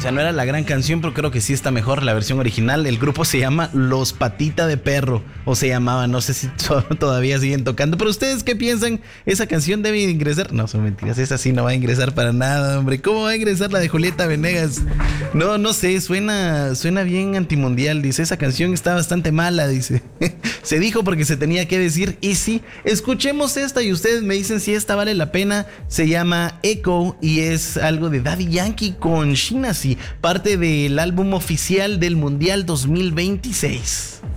sea, no era la gran canción, pero creo que sí está mejor la versión original. El grupo se llama Los Patita de Perro, o se llamaba, no sé si todavía siguen tocando. Pero ustedes, ¿qué piensan? ¿Esa canción debe ingresar? No, son mentiras, esa sí no va a ingresar para nada, hombre. ¿Cómo va a ingresar la de Julieta Venegas? No sé, suena bien antimundial, dice. Esa canción está bastante mala, dice. Se dijo porque se tenía que decir. Y sí, escuchemos esta y ustedes me dicen si esta vale la pena. Se llama Echo y es algo de Daddy Yankee con Shinasi, parte del álbum oficial del Mundial 2026.